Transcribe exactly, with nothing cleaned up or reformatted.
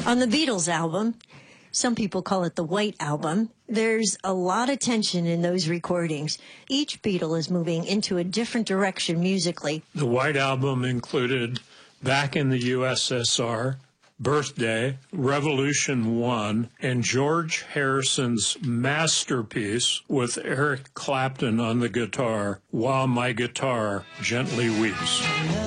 On the Beatles album, some people call it the White Album, there's a lot of tension in those recordings. Each Beatle is moving into a different direction musically. The White Album included Back in the U S S R, Birthday, Revolution One, and George Harrison's masterpiece with Eric Clapton on the guitar, While My Guitar Gently Weeps.